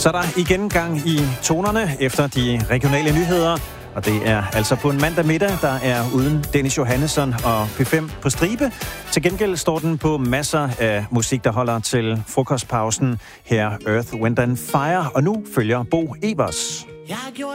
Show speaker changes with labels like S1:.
S1: Så er der igen gang i tonerne efter de regionale nyheder. Og det er altså på en mandag middag, der er uden Dennis Johannesson og P5 på stribe. Til gengæld står den på masser af musik, der holder til frokostpausen. Her Earth, Wind and Fire. Og nu følger Bo Evers.